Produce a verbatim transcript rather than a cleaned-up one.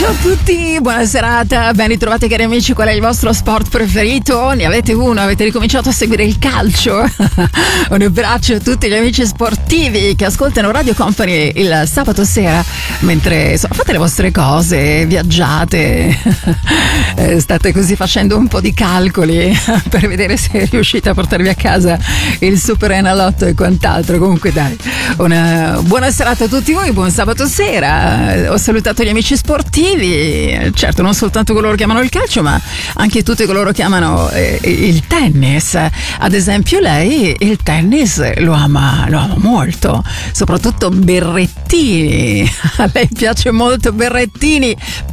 Ciao a tutti, buona serata, ben ritrovati cari amici. Qual è il vostro sport preferito? Ne avete uno? Avete ricominciato a seguire il calcio? Un abbraccio a tutti gli amici sportivi che ascoltano Radio Company il sabato sera mentre insomma, fate le vostre cose, viaggiate, eh, state così facendo un po' di calcoli per vedere se riuscite a portarvi a casa il Super Enalotto e quant'altro. Comunque dai, una buona serata a tutti voi, buon sabato sera. Ho salutato gli amici sportivi, certo non soltanto coloro che amano il calcio ma anche tutti coloro che amano eh, il tennis. Ad esempio lei il tennis lo ama, lo ama molto, soprattutto Berrettini. A lei piace molto Berrettini,